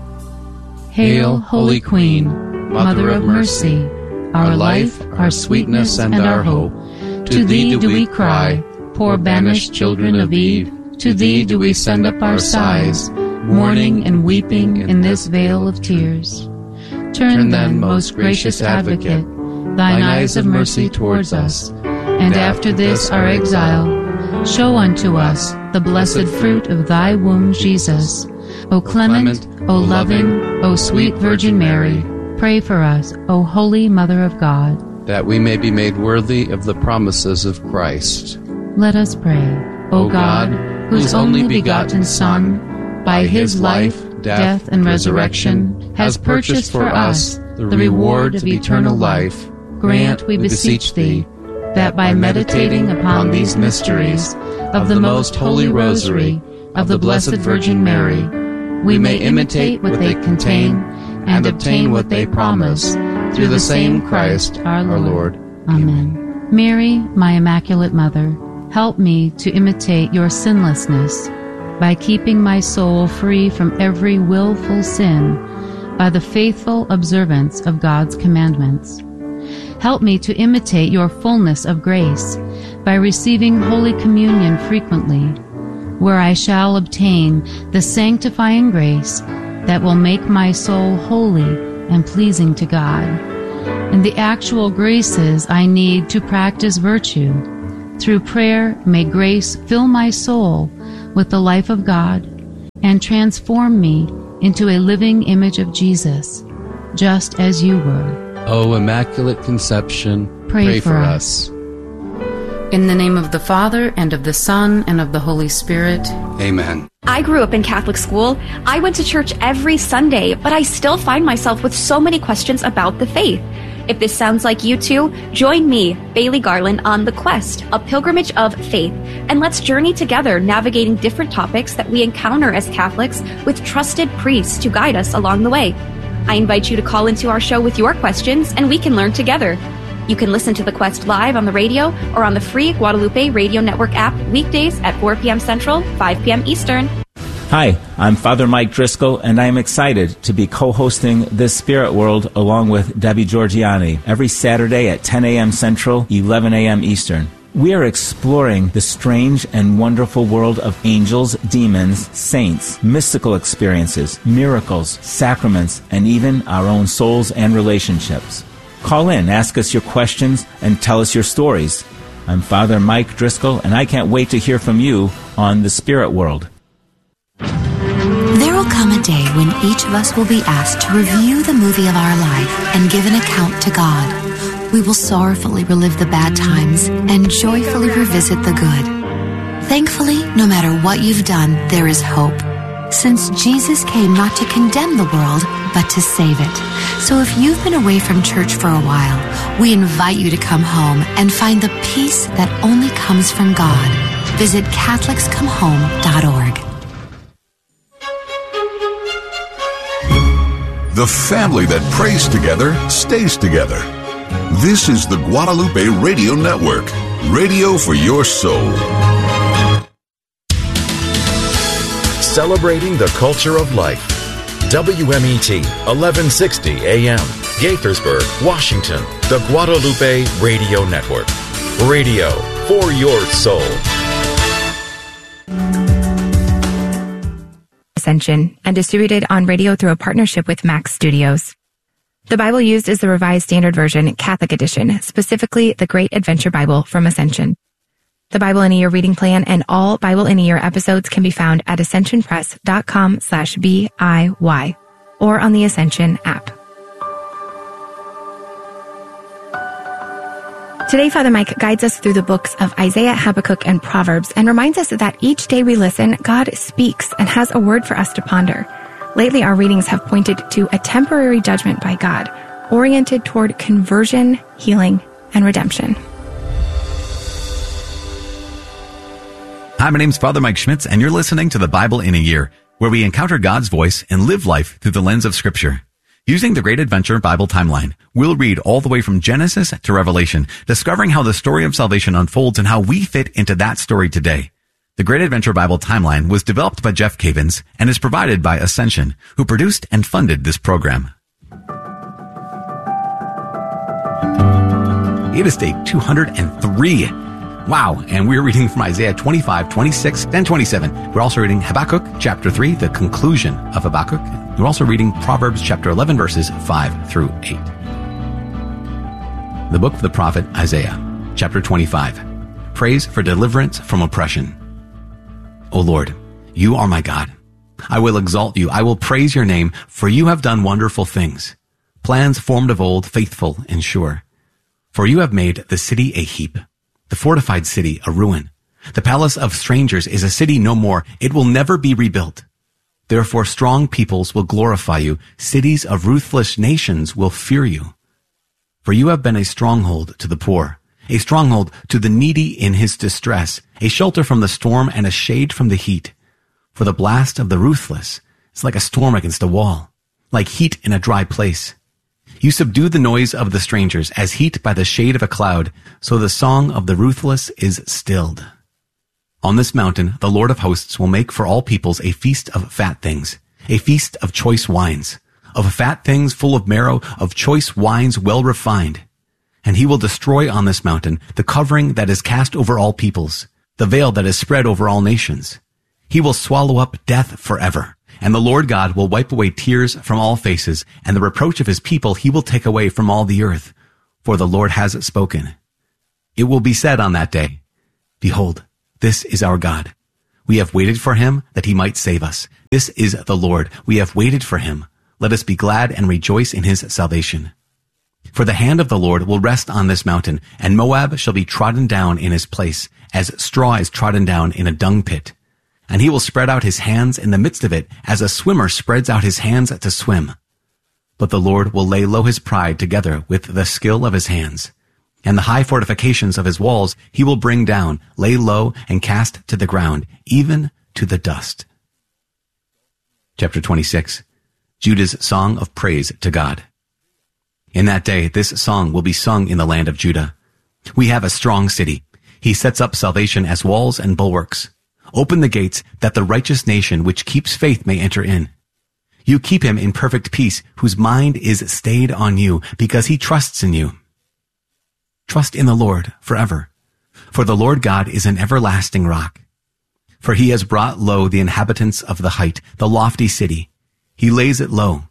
Hail, Holy Queen, Mother of Mercy, our life, our sweetness, and our hope. To thee do we cry, poor banished children of Eve. To thee do we send up our sighs, mourning and weeping in this vale of tears. Turn then, most gracious Advocate, thine eyes of mercy towards us, and after this our exile, show unto us the blessed fruit of thy womb, Jesus. O clement, O loving, O sweet Virgin Mary, pray for us, O holy Mother of God, that we may be made worthy of the promises of Christ. Let us pray. O God, whose only begotten Son, by his life, death, and resurrection, has purchased for us the reward of eternal life, grant, we beseech thee, that by meditating upon these mysteries of the most holy Rosary of the Blessed Virgin Mary, we may imitate what they contain and obtain what they promise, through the same Christ our Lord. Amen. Mary, my Immaculate Mother, help me to imitate your sinlessness by keeping my soul free from every willful sin by the faithful observance of God's commandments. Help me to imitate your fullness of grace by receiving Holy Communion frequently, where I shall obtain the sanctifying grace that will make my soul holy and pleasing to God. and the actual graces I need to practice virtue. Through prayer, may grace fill my soul with the life of God and transform me into a living image of Jesus, just as you were. O Immaculate Conception, pray for us. In the name of the Father, and of the Son, and of the Holy Spirit. Amen. I grew up in Catholic school. I went to church every Sunday, but I still find myself with so many questions about the faith. If this sounds like you too, join me, Bailey Garland, on The Quest, a pilgrimage of faith, and let's journey together navigating different topics that we encounter as Catholics with trusted priests to guide us along the way. I invite you to call into our show with your questions, and we can learn together. You can listen to The Quest live on the radio or on the free Guadalupe Radio Network app weekdays at 4 p.m. Central, 5 p.m. Eastern. Hi, I'm Father Mike Driscoll, and I am excited to be co-hosting This Spirit World along with Debbie Georgiani every Saturday at 10 a.m. Central, 11 a.m. Eastern. We are exploring the strange and wonderful world of angels, demons, saints, mystical experiences, miracles, sacraments, and even our own souls and relationships. Call in, ask us your questions, and tell us your stories. I'm Father Mike Driscoll, and I can't wait to hear from you on The Spirit World. There will come a day when each of us will be asked to review the movie of our life and give an account to God. We will sorrowfully relive the bad times and joyfully revisit the good. Thankfully, no matter what you've done, there is hope, since Jesus came not to condemn the world, but to save it. So if you've been away from church for a while, we invite you to come home and find the peace that only comes from God. Visit CatholicsComeHome.org. The family that prays together stays together. This is the Guadalupe Radio Network, radio for your soul. Celebrating the culture of life. WMET 1160 AM, Gaithersburg, Washington, the Guadalupe Radio Network. Radio for your soul. Ascension, and distributed on radio through a partnership with Max Studios. The Bible used is the Revised Standard Version, Catholic Edition, specifically the Great Adventure Bible from Ascension. The Bible in a Year reading plan and all Bible in a Year episodes can be found at ascensionpress.com/BIY or on the Ascension app. Today, Father Mike guides us through the books of Isaiah, Habakkuk, and Proverbs and reminds us that each day we listen, God speaks and has a word for us to ponder. Lately, our readings have pointed to a temporary judgment by God, oriented toward conversion, healing, and redemption. Hi, my name's Father Mike Schmitz, and you're listening to the Bible in a Year, where we encounter God's voice and live life through the lens of Scripture. Using the Great Adventure Bible Timeline, we'll read all the way from Genesis to Revelation, discovering how the story of salvation unfolds and how we fit into that story today. The Great Adventure Bible Timeline was developed by Jeff Cavins and is provided by Ascension, who produced and funded this program. It is day 203. Wow, and we're reading from Isaiah 25, 26, and 27. We're also reading Habakkuk chapter 3, the conclusion of Habakkuk. We're also reading Proverbs chapter 11, verses 5 through 8. The book of the prophet Isaiah, chapter 25. Praise for deliverance from oppression. O Lord, you are my God. I will exalt you. I will praise your name, for you have done wonderful things. Plans formed of old, faithful and sure. For you have made the city a heap, the fortified city a ruin. The palace of strangers is a city no more. It will never be rebuilt. Therefore strong peoples will glorify you. Cities of ruthless nations will fear you. For you have been a stronghold to the poor, a stronghold to the needy in his distress, a shelter from the storm and a shade from the heat. For the blast of the ruthless is like a storm against a wall, like heat in a dry place. You subdue the noise of the strangers as heat by the shade of a cloud, so the song of the ruthless is stilled. On this mountain, the Lord of hosts will make for all peoples a feast of fat things, a feast of choice wines, of fat things full of marrow, of choice wines well refined. And he will destroy on this mountain the covering that is cast over all peoples, the veil that is spread over all nations. He will swallow up death forever, and the Lord God will wipe away tears from all faces, and the reproach of his people he will take away from all the earth. for the Lord has spoken. It will be said on that day, Behold, this is our God. We have waited for him that he might save us. This is the Lord. We have waited for him. Let us be glad and rejoice in his salvation. For the hand of the Lord will rest on this mountain, and Moab shall be trodden down in his place, as straw is trodden down in a dung pit. And he will spread out his hands in the midst of it, as a swimmer spreads out his hands to swim. But the Lord will lay low his pride together with the skill of his hands. And the high fortifications of his walls he will bring down, lay low, and cast to the ground, even to the dust. Chapter 26. Judah's Song of Praise to God. In that day, this song will be sung in the land of Judah. We have a strong city. He sets up salvation as walls and bulwarks. Open the gates, that the righteous nation which keeps faith may enter in. You keep him in perfect peace, whose mind is stayed on you, because he trusts in you. Trust in the Lord forever, for the Lord God is an everlasting rock. For he has brought low the inhabitants of the height, the lofty city. He lays it low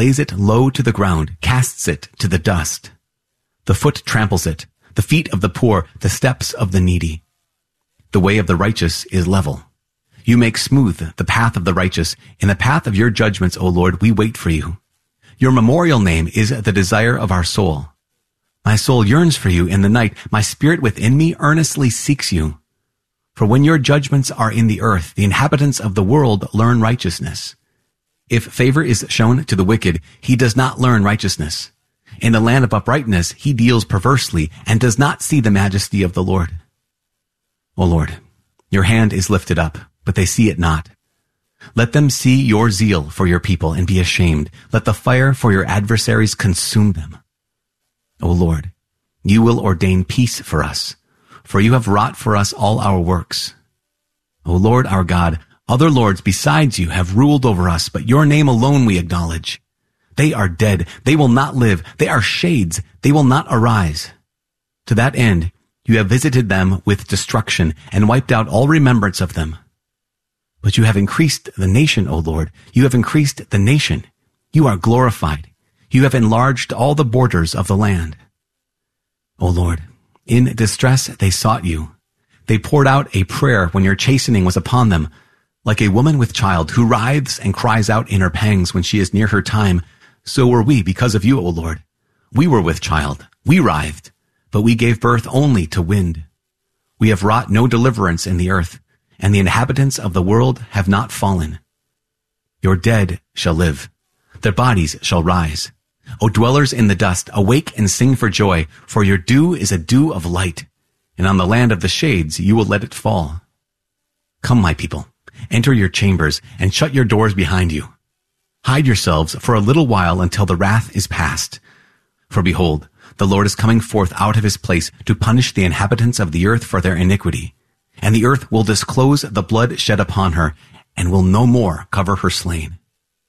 to the ground, casts it to the dust. The foot tramples it, the feet of the poor, the steps of the needy. The way of the righteous is level. You make smooth the path of the righteous. In the path of your judgments, O Lord, we wait for you. Your memorial name is the desire of our soul. My soul yearns for you in the night. My spirit within me earnestly seeks you. For when your judgments are in the earth, the inhabitants of the world learn righteousness. If favor is shown to the wicked, he does not learn righteousness. In the land of uprightness, he deals perversely and does not see the majesty of the Lord. O Lord, your hand is lifted up, but they see it not. Let them see your zeal for your people and be ashamed. Let the fire for your adversaries consume them. O Lord, you will ordain peace for us, for you have wrought for us all our works. O Lord our God, other lords besides you have ruled over us, but your name alone we acknowledge. They are dead, they will not live. They are shades, they will not arise. To that end, you have visited them with destruction and wiped out all remembrance of them. But you have increased the nation, O Lord. You have increased the nation. You are glorified. You have enlarged all the borders of the land. O Lord, in distress they sought you. They poured out a prayer when your chastening was upon them, like a woman with child who writhes and cries out in her pangs when she is near her time. So were we because of you, O Lord. We were with child. We writhed, but we gave birth only to wind. We have wrought no deliverance in the earth, and the inhabitants of the world have not fallen. Your dead shall live. Their bodies shall rise. O dwellers in the dust, awake and sing for joy, for your dew is a dew of light, and on the land of the shades you will let it fall. Come, my people, enter your chambers, and shut your doors behind you. Hide yourselves for a little while until the wrath is past. For behold, the Lord is coming forth out of his place to punish the inhabitants of the earth for their iniquity, and the earth will disclose the blood shed upon her, and will no more cover her slain.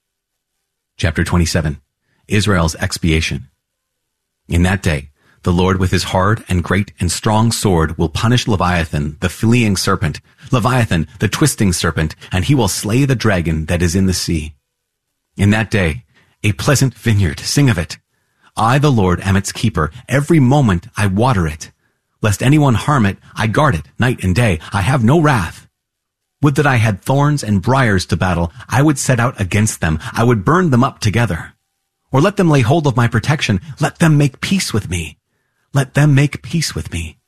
Chapter 27. Israel's expiation. In that day, the Lord with his hard and great and strong sword will punish Leviathan, the fleeing serpent, Leviathan, the twisting serpent, and he will slay the dragon that is in the sea. In that day, a pleasant vineyard, sing of it. I, the Lord, am its keeper. Every moment I water it. Lest anyone harm it, I guard it night and day. I have no wrath. Would that I had thorns and briars to battle. I would set out against them. I would burn them up together. Or let them lay hold of my protection. Let them make peace with me. Let them make peace with me.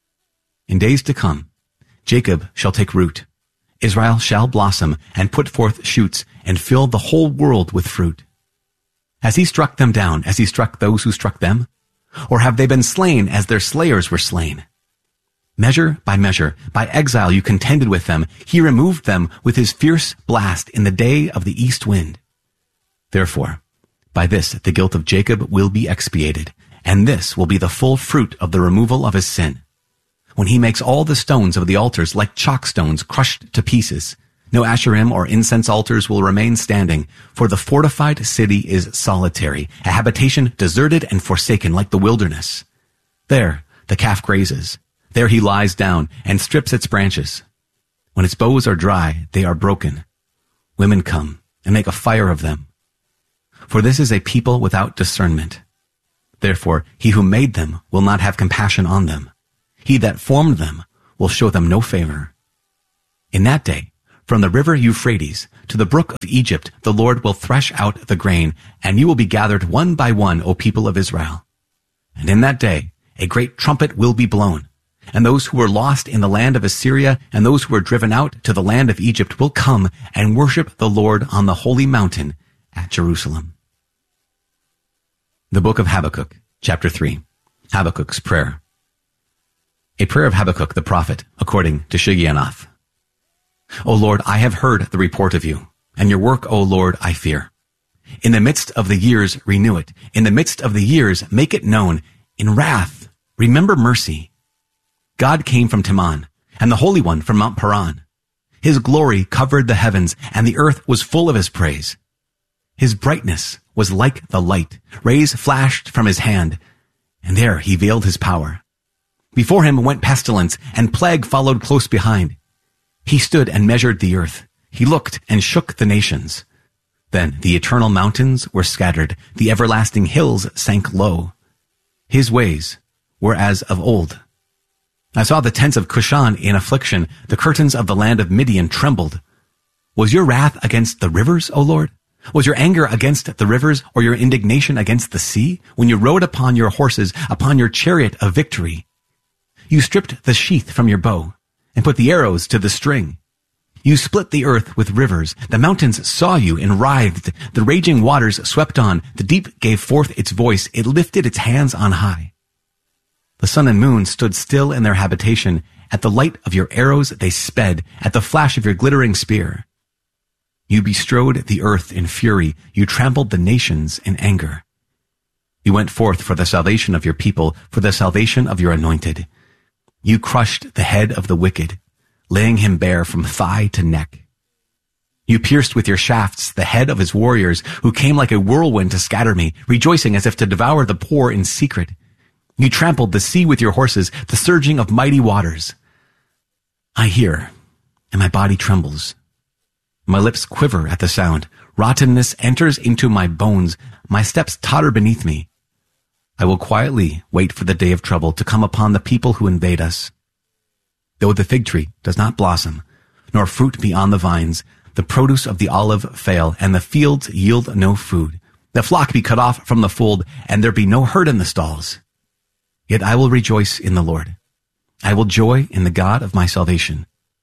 In days to come, Jacob shall take root. Israel shall blossom and put forth shoots and fill the whole world with fruit. Has he struck them down as he struck those who struck them? Or have they been slain as their slayers were slain? Measure, by exile you contended with them. He removed them with his fierce blast in the day of the east wind. Therefore, by this the guilt of Jacob will be expiated, and this will be the full fruit of the removal of his sin. When he makes all the stones of the altars like chalk stones crushed to pieces, no Asherim or incense altars will remain standing, for the fortified city is solitary, a habitation deserted and forsaken like the wilderness. There the calf grazes. There he lies down and strips its branches. When its boughs are dry, they are broken. Women come and make a fire of them. For this is a people without discernment. Therefore, he who made them will not have compassion on them. He that formed them will show them no favor. In that day, from the river Euphrates to the brook of Egypt, the Lord will thresh out the grain, and you will be gathered one by one, O people of Israel. And in that day, a great trumpet will be blown, and those who were lost in the land of Assyria and those who were driven out to the land of Egypt will come and worship the Lord on the holy mountain at Jerusalem. The book of Habakkuk, chapter 3, Habakkuk's prayer. A prayer of Habakkuk the prophet, according to Shigionoth. O Lord, I have heard the report of you, and your work, O Lord, I fear. In the midst of the years, renew it. In the midst of the years, make it known. In wrath, remember mercy. God came from Teman, and the Holy One from Mount Paran. His glory covered the heavens, and the earth was full of his praise. His brightness was like the light. Rays flashed from his hand, and there he veiled his power. Before him went pestilence, and plague followed close behind. He stood and measured the earth. He looked and shook the nations. Then the eternal mountains were scattered. The everlasting hills sank low. His ways were as of old. I saw the tents of Cushan in affliction. The curtains of the land of Midian trembled. Was your wrath against the rivers, O Lord? Was your anger against the rivers, or your indignation against the sea? When you rode upon your horses, upon your chariot of victory, you stripped the sheath from your bow and put the arrows to the string. You split the earth with rivers. The mountains saw you and writhed. The raging waters swept on. The deep gave forth its voice. It lifted its hands on high. The sun and moon stood still in their habitation. At the light of your arrows they sped. At the flash of your glittering spear. You bestrode the earth in fury. You trampled the nations in anger. You went forth for the salvation of your people, for the salvation of your anointed. You crushed the head of the wicked, laying him bare from thigh to neck. You pierced with your shafts the head of his warriors, who came like a whirlwind to scatter me, rejoicing as if to devour the poor in secret. You trampled the sea with your horses, the surging of mighty waters. I hear, and my body trembles. My lips quiver at the sound. Rottenness enters into my bones. My steps totter beneath me. I will quietly wait for the day of trouble to come upon the people who invade us. Though the fig tree does not blossom, nor fruit be on the vines, the produce of the olive fail, and the fields yield no food, the flock be cut off from the fold, and there be no herd in the stalls. Yet I will rejoice in the Lord. I will joy in the God of my salvation.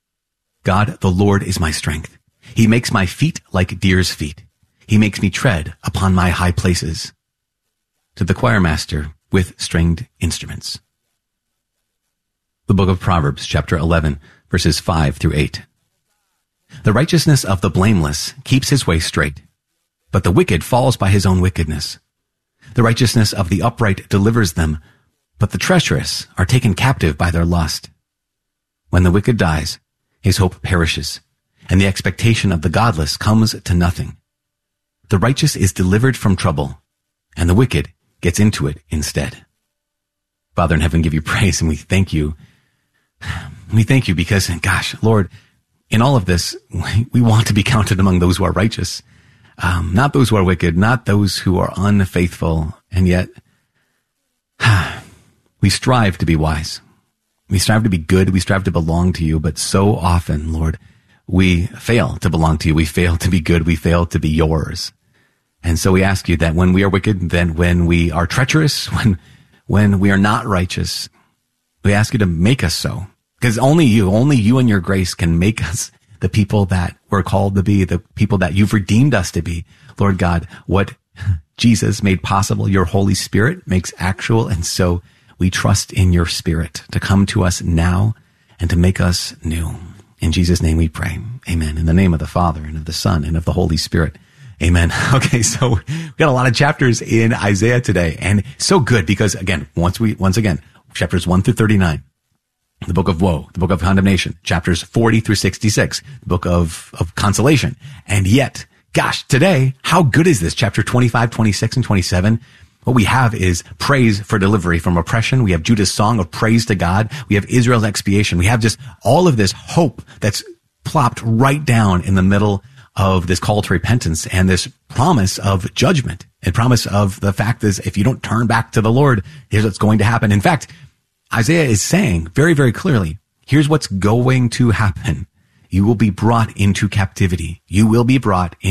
God, the Lord, is my strength. He makes my feet like deer's feet. He makes me tread upon my high places. To the choir master with stringed instruments. The book of Proverbs, chapter 11, verses 5 through 8. The righteousness of the blameless keeps his way straight, but the wicked falls by his own wickedness. The righteousness of the upright delivers them, but the treacherous are taken captive by their lust. When the wicked dies, his hope perishes, and the expectation of the godless comes to nothing. The righteous is delivered from trouble, and the wicked gets into it instead. Father in heaven, give you praise, and we thank you. We thank you because, gosh, Lord, in all of this, we want to be counted among those who are righteous, not those who are wicked, not those who are unfaithful, and yet we strive to be wise. We strive to be good. We strive to belong to you, but so often, Lord, we fail to belong to you. We fail to be good. We fail to be yours. And so we ask you that when we are wicked, then when we are treacherous, when we are not righteous, we ask you to make us so. Because only you and your grace can make us the people that we're called to be, the people that you've redeemed us to be. Lord God, what Jesus made possible, your Holy Spirit makes actual. And so we trust in your Spirit to come to us now and to make us new. In Jesus' name we pray. Amen. In the name of the Father and of the Son and of the Holy Spirit. Amen. Okay, so we got a lot of chapters in Isaiah today, and so good because again, once again, chapters 1 through 39, the book of woe, the book of condemnation, chapters 40 through 66, the book of consolation. And yet, gosh, today, how good is this? Chapter 25, 26, and 27. What we have is praise for delivery from oppression. We have Judah's song of praise to God. We have Israel's expiation. We have just all of this hope that's plopped right down in the middle of this call to repentance and this promise of judgment and promise of the fact is if you don't turn back to the Lord, here's what's going to happen. In fact, Isaiah is saying very, very clearly, here's what's going to happen. You will be brought into captivity. You will be brought